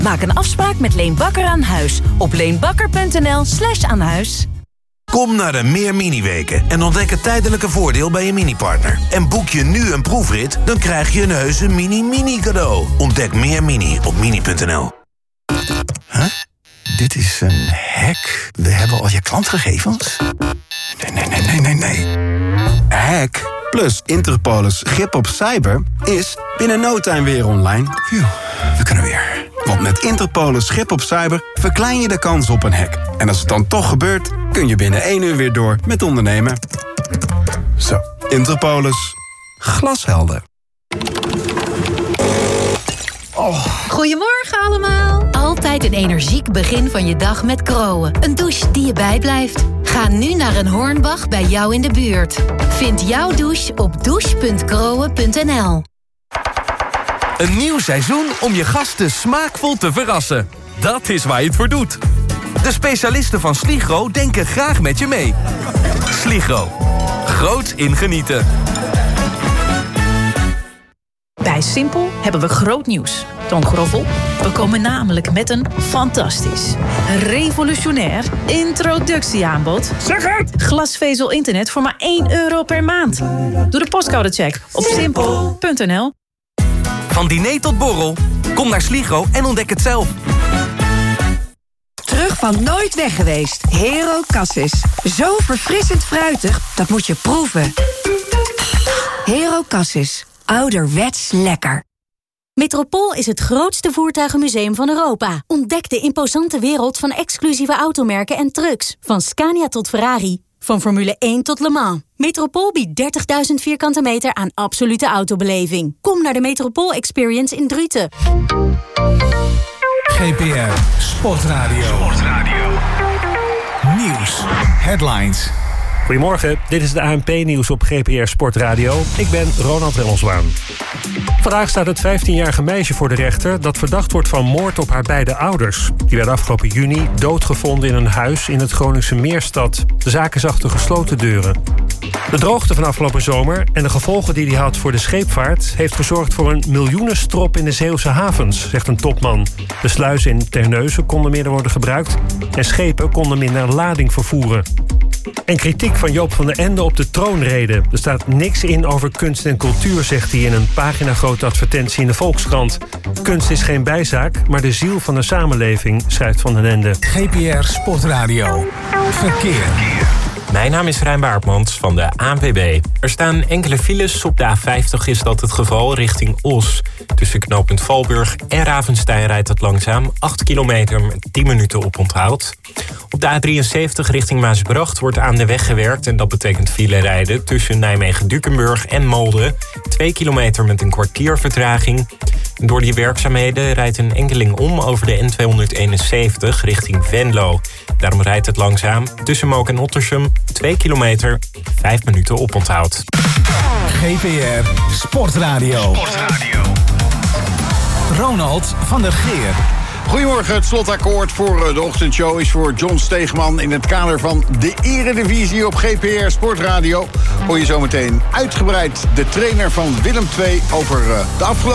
Maak een afspraak met Leen Bakker aan huis op leenbakker.nl/aanhuis. Kom naar de Meer Mini-weken en ontdek het tijdelijke voordeel bij je mini-partner. En boek je nu een proefrit, dan krijg je een heuse mini-mini cadeau. Ontdek Meer Mini op mini.nl. Huh? Dit is een hack. We hebben al je klantgegevens? Nee. Hack plus Interpolis grip op cyber is binnen no time weer online. Phew, we kunnen weer. Want met Interpolis grip op cyber verklein je de kans op een hack. En als het dan toch gebeurt, kun je binnen 1 uur weer door met ondernemen. Zo, Interpolis. Glashelder. Goedemorgen allemaal. Altijd een energiek begin van je dag met Kroon. Een douche die je bijblijft. Ga nu naar een Hornbach bij jou in de buurt. Vind jouw douche op douche.kroon.nl. Een nieuw seizoen om je gasten smaakvol te verrassen. Dat is waar je het voor doet. De specialisten van Sligro denken graag met je mee. Sligro. Groots in genieten. Bij Simpel hebben we groot nieuws. Toon Groffel, we komen namelijk met een fantastisch, revolutionair introductieaanbod. Zeg het! Glasvezel-internet voor maar €1 per maand. Doe de postcodecheck op simpel.nl. Van diner tot borrel, kom naar Sligro en ontdek het zelf. Terug van nooit weg geweest. Hero Cassis. Zo verfrissend fruitig, dat moet je proeven. Hero Cassis. Ouderwets lekker. Metropool is het grootste voertuigenmuseum van Europa. Ontdek de imposante wereld van exclusieve automerken en trucks. Van Scania tot Ferrari. Van Formule 1 tot Le Mans. Metropool biedt 30.000 vierkante meter aan absolute autobeleving. Kom naar de Metropool Experience in Druten. GPR Sportradio. Nieuws. Headlines. Goedemorgen, dit is het ANP-nieuws op GPR Sportradio. Ik ben Ronald Remmelswaan. Vandaag staat het 15-jarige meisje voor de rechter dat verdacht wordt van moord op haar beide ouders. Die werden afgelopen juni doodgevonden in een huis in het Groningse Meerstad. De zaak is achter gesloten deuren. De droogte van afgelopen zomer en de gevolgen die had voor de scheepvaart heeft gezorgd voor een miljoenenstrop in de Zeeuwse havens, zegt een topman. De sluizen in Terneuzen konden minder worden gebruikt en schepen konden minder lading vervoeren. En kritiek van Joop van den Ende op de troonrede. Er staat niks in over kunst en cultuur, zegt hij in een paginagrote advertentie in de Volkskrant. Kunst is geen bijzaak, maar de ziel van de samenleving, schrijft Van den Ende. GPR Sportradio. Verkeer. Mijn naam is Rijn Baartmans van de ANWB. Er staan enkele files. Op de A50 is dat het geval richting Os. Tussen knooppunt Valburg en Ravenstein rijdt het langzaam. 8 kilometer met 10 minuten oponthoud. Op de A73 richting Maasbracht wordt aan de weg gewerkt. En dat betekent file rijden tussen Nijmegen-Dukenburg en Molde. 2 kilometer met een kwartier vertraging. Door die werkzaamheden rijdt een enkeling om over de N271 richting Venlo. Daarom rijdt het langzaam tussen Mook en Ottersum. 2 kilometer, 5 minuten oponthoud. GPR Sportradio. Ronald van der Geer. Goedemorgen, het slotakkoord voor de ochtendshow is voor John Steegman in het kader van de Eredivisie op GPR Sportradio. Hoor je zometeen uitgebreid de trainer van Willem II over de afgelopen